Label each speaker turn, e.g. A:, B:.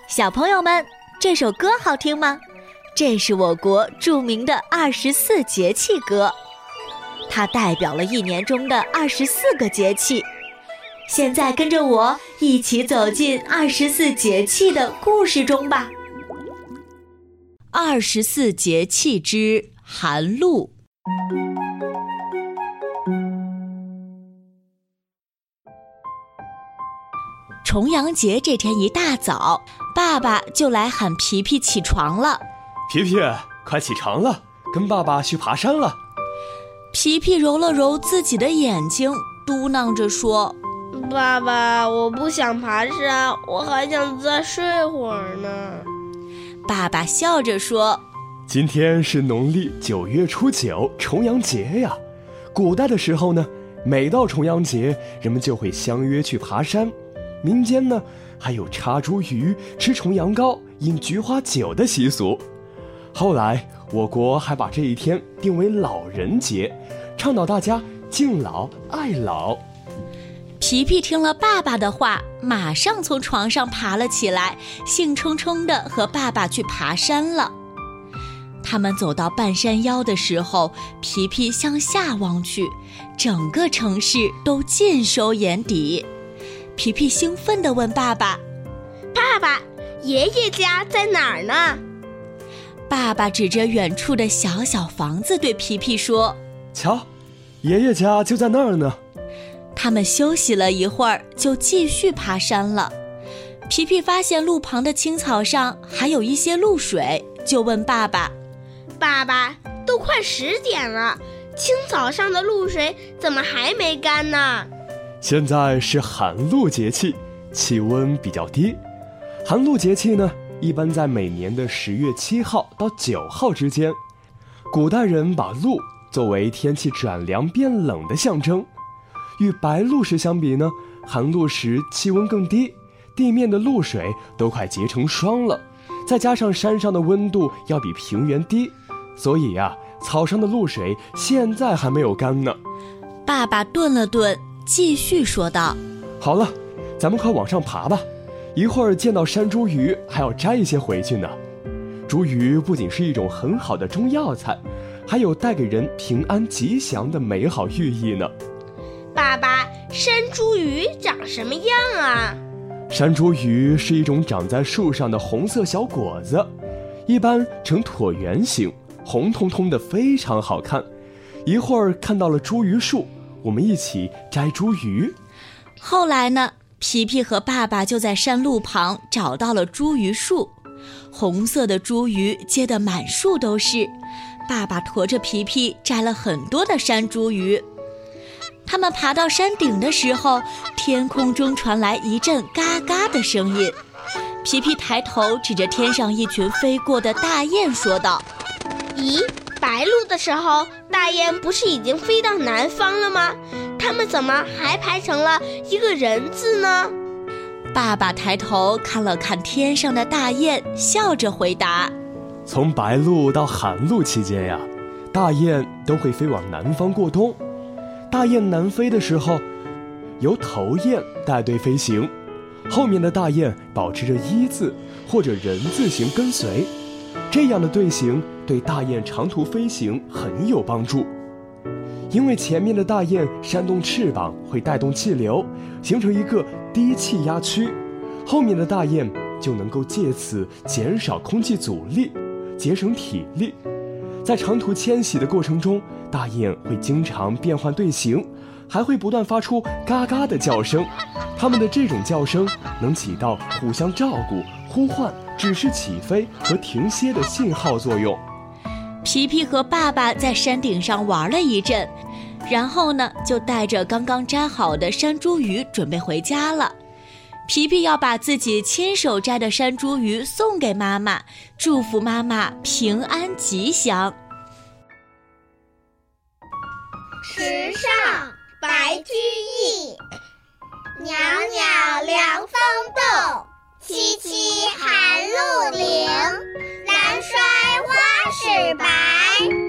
A: 小朋友们，这首歌好听吗？这是我国著名的24节气歌，它代表了一年中的24个节气。现在跟着我一起走进24节气的故事中吧。24节气之寒露。重阳节这天一大早，爸爸就来喊皮皮起床了。
B: 皮皮，快起床了，跟爸爸去爬山了。
A: 皮皮揉了揉自己的眼睛，嘟囔着说：
C: 爸爸，我不想爬山，我还想再睡会儿呢。
A: 爸爸笑着说：
B: 今天是农历9月初9，重阳节呀。古代的时候呢，每到重阳节，人们就会相约去爬山。民间呢，还有插茱萸、吃重阳糕、饮菊花酒的习俗。后来，我国还把这一天定为老人节，倡导大家敬老爱老。
A: 皮皮听了爸爸的话，马上从床上爬了起来，兴冲冲地和爸爸去爬山了。他们走到半山腰的时候，皮皮向下望去，整个城市都尽收眼底。皮皮兴奋地问爸爸：
C: 爸爸，爷爷家在哪儿呢？
A: 爸爸指着远处的小小房子对皮皮说：
B: 瞧，爷爷家就在那儿呢。
A: 他们休息了一会儿，就继续爬山了。皮皮发现路旁的青草上还有一些露水，就问爸爸：
C: 爸爸，都快10点了，青草上的露水怎么还没干呢？
B: 现在是寒露节气，气温比较低。寒露节气呢，一般在每年的10月7号到9号之间。古代人把露作为天气转凉变冷的象征。与白露时相比呢，寒露时气温更低，地面的露水都快结成霜了，再加上山上的温度要比平原低，所以草上的露水现在还没有干呢。
A: 爸爸顿了顿，继续说道：
B: 好了，咱们快往上爬吧，一会儿见到山茱萸还要摘一些回去呢。茱萸不仅是一种很好的中药材，还有带给人平安吉祥的美好寓意呢。
C: 爸爸，山茱萸长什么样啊？
B: 山茱萸是一种长在树上的红色小果子，一般呈椭圆形，红彤彤的，非常好看。一会儿看到了茱萸树，我们一起摘茱萸。
A: 后来呢，皮皮和爸爸就在山路旁找到了茱萸树，红色的茱萸结得满树都是。爸爸驮着皮皮摘了很多的山茱萸。他们爬到山顶的时候，天空中传来一阵嘎嘎的声音。皮皮抬头指着天上一群飞过的大雁说道：
C: 咦，白露的时候，大雁不是已经飞到南方了吗？它们怎么还排成了一个人字呢？
A: 爸爸抬头看了看天上的大雁，笑着回答：
B: 从白露到寒露期间大雁都会飞往南方过冬。大雁南飞的时候，由头雁带队飞行，后面的大雁保持着一字或者人字形跟随，这样的队形对大雁长途飞行很有帮助。因为前面的大雁扇动翅膀会带动气流，形成一个低气压区，后面的大雁就能够借此减少空气阻力，节省体力。在长途迁徙的过程中，大雁会经常变换队形，还会不断发出嘎嘎的叫声。它们的这种叫声能起到互相照顾、呼唤、指示起飞和停歇的信号作用。
A: 皮皮和爸爸在山顶上玩了一阵，然后呢，就带着刚刚摘好的山茱萸准备回家了。皮皮要把自己亲手摘的山茱萸送给妈妈，祝福妈妈平安吉祥。
D: 池上白居易，袅袅凉风动，凄凄寒露临。